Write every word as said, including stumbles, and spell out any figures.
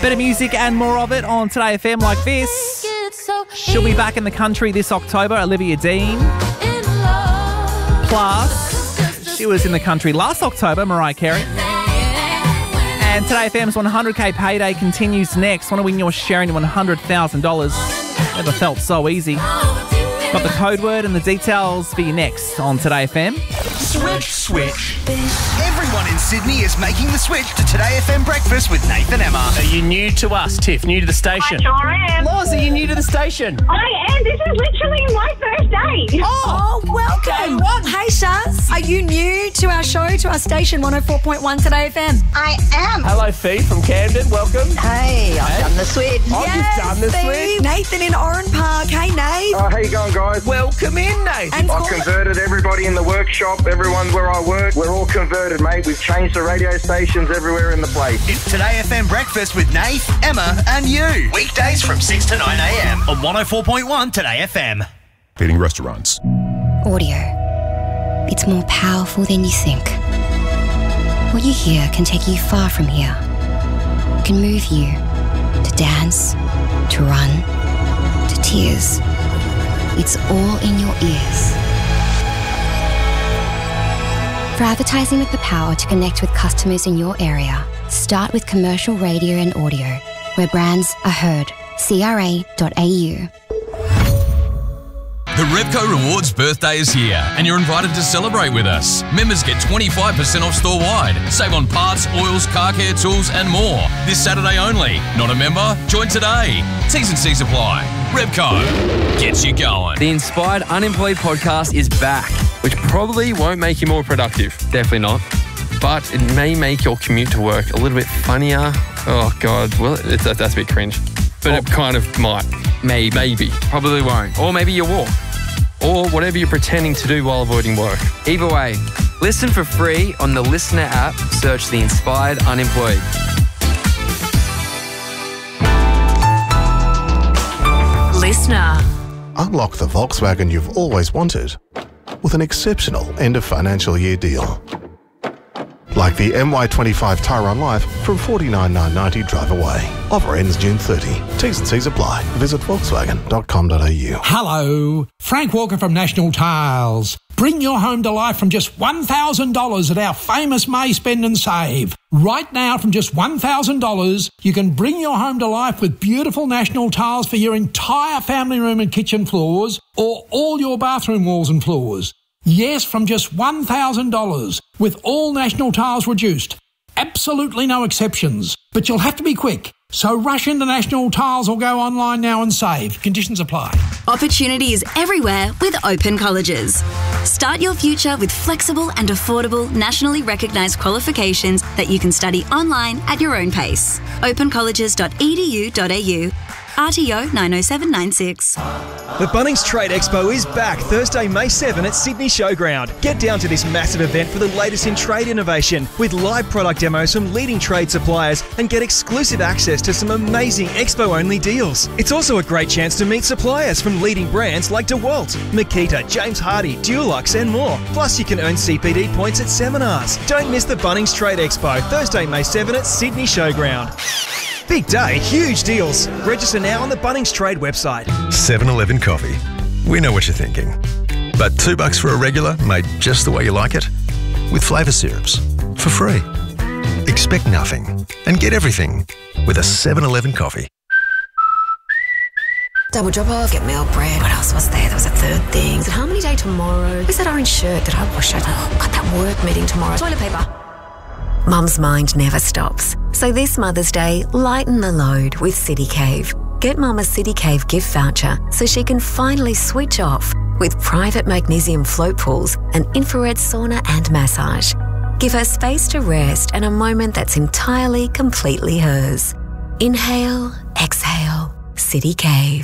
Better music and more of it on Today F M like this. She'll be back in the country this October, Olivia Dean. Plus, she was in the country last October, Mariah Carey. And Today F M's one hundred K payday continues next. Want to win your share in one hundred thousand dollars? Never felt so easy. Got the code word and the details for you next on Today F M. Switch, switch. Everyone in Sydney is making the switch to Today F M Breakfast with Nathan Emma. Are you new to us, Tiff? New to the station? I sure am. Loz, are you new to the station? I am. This is literally my first day. Oh, welcome. Hey, Shaz. Are you new to our show, to our station, one oh four point one Today F M? I am. Hello, Fee from Camden. Welcome. Hey, I've done the switch. Oh, Yes, you've done the Steve. switch. Nathan in Oran Park. Hey, Nate. Oh, how you going, guys? Welcome in, Nate. And I've call- converted everybody in the workshop, everyone where I work. We're all converted, mate. We've changed the radio stations everywhere in the place. It's Today F M Breakfast with Nath, Emma and you. Weekdays from six to nine a m on one oh four point one Today F M. Feeding restaurants. Audio. It's more powerful than you think. What you hear can take you far from here. It can move you to dance, to run, to tears. It's all in your ears. For advertising with the power to connect with customers in your area, start with commercial radio and audio, where brands are heard. C R A dot A U. The Repco Rewards birthday is here and you're invited to celebrate with us. Members get twenty-five percent off store-wide. Save on parts, oils, car care tools and more. This Saturday only. Not a member? Join today. T's and C's apply. Repco gets you going. The Inspired Unemployed podcast is back, which probably won't make you more productive. Definitely not. But it may make your commute to work a little bit funnier. Oh, God. Well, it's, that's a bit cringe. But it kind of might. Maybe. Maybe. Probably won't. Or maybe you walk. Or whatever you're pretending to do while avoiding work. Either way, listen for free on the Listener app. Search The Inspired Unemployed. Listener. Unlock the Volkswagen you've always wanted with an exceptional end of financial year deal. Like the M Y twenty-five Tyron Life from forty-nine thousand nine hundred ninety dollars drive away. Offer ends June thirtieth. T's and C's apply. Visit volkswagen dot com dot a u. Hello, Frank Walker from National Tiles. Bring your home to life from just one thousand dollars at our famous May Spend and Save. Right now, from just one thousand dollars, you can bring your home to life with beautiful National Tiles for your entire family room and kitchen floors or all your bathroom walls and floors. Yes, from just one thousand dollars, with all National Tiles reduced. Absolutely no exceptions. But you'll have to be quick. So rush into National Tiles or go online now and save. Conditions apply. Opportunities everywhere with Open Colleges. Start your future with flexible and affordable nationally recognised qualifications that you can study online at your own pace. open colleges dot e d u dot a u. R T O nine oh seven nine six. The Bunnings Trade Expo is back Thursday, May seventh at Sydney Showground. Get down to this massive event for the latest in trade innovation with live product demos from leading trade suppliers and get exclusive access to some amazing expo-only deals. It's also a great chance to meet suppliers from leading brands like DeWalt, Makita, James Hardie, Dulux and more. Plus you can earn C P D points at seminars. Don't miss the Bunnings Trade Expo Thursday, May seventh at Sydney Showground. Big day, huge deals. Register now on the Bunnings Trade website. seven eleven Coffee. We know what you're thinking. But two bucks for a regular made just the way you like it? With flavour syrups. For free. Expect nothing and get everything with a seven eleven Coffee. Double drop off, get milk bread. What else was there? There was a third thing. Is it Harmony Day tomorrow? Where's that orange shirt? Did I wash it? Oh, got that work meeting tomorrow. Toilet paper. Mum's mind never stops. So this Mother's Day, lighten the load with City Cave. Get Mum a City Cave gift voucher so she can finally switch off with private magnesium float pools, an infrared sauna and massage. Give her space to rest and a moment that's entirely, completely hers. Inhale, exhale, City Cave.